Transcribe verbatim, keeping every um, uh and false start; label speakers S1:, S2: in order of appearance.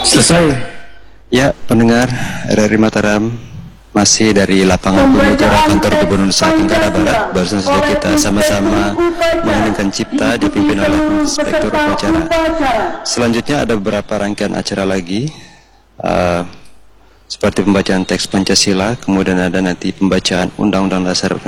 S1: Selesai.
S2: Ya, pendengar R R I Mataram, masih dari lapangan pembelajaran kantor Gubernur Nusa Tenggara Barat. Barusan saja kita sama-sama memainkan cipta dipimpin oleh Inspektur Upacara. Selanjutnya ada beberapa rangkaian acara lagi, uh, seperti pembacaan teks Pancasila, kemudian ada nanti pembacaan Undang-Undang Dasar